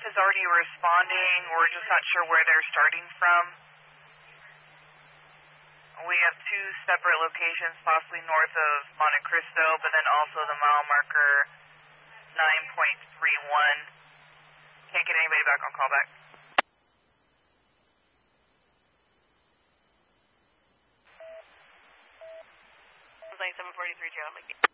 is already responding. We're just not sure where they're starting from. We have two separate locations, possibly north of Monte Cristo, but then also the mile marker 9.31. Can't get anybody back on callback. 743 Joe.